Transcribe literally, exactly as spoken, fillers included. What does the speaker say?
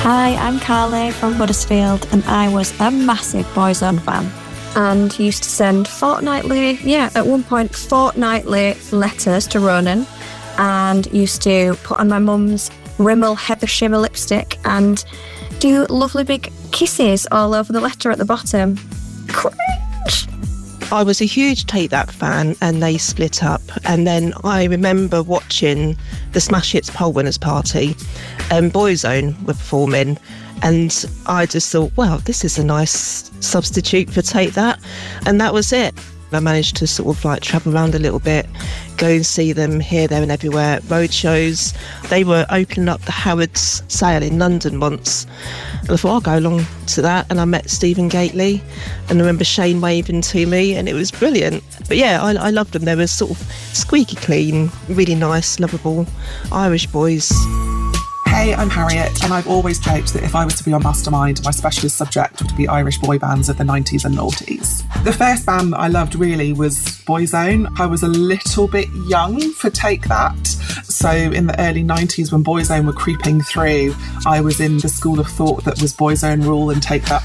Hi, I'm Carly from Huddersfield, and I was a massive Boyzone fan and used to send fortnightly, yeah, at one point, fortnightly letters to Ronan, and used to put on my mum's Rimmel Heather Shimmer lipstick and do lovely big kisses all over the letter at the bottom. Cringe! I was a huge Take That fan, and they split up. And then I remember watching the Smash Hits poll winners party, and Boyzone were performing, and I just thought, wow, this is a nice substitute for Take That. And that was it. I managed to sort of like travel around a little bit, go and see them here, there and everywhere, road shows. They were opening up the Harrods sale in London once, and I thought I'll go along to that, and I met Stephen Gately, and I remember Shane waving to me, and it was brilliant. But yeah, I, I loved them. They were sort of squeaky clean, really nice, lovable Irish boys. Hey, I'm Harriet, and I've always joked that if I was to be on Mastermind, my specialist subject would be Irish boy bands of the nineties and noughties. The first band that I loved really was Boyzone. I was a little bit young for Take That. So in the early nineties when Boyzone were creeping through, I was in the school of thought that was Boyzone rule and Take That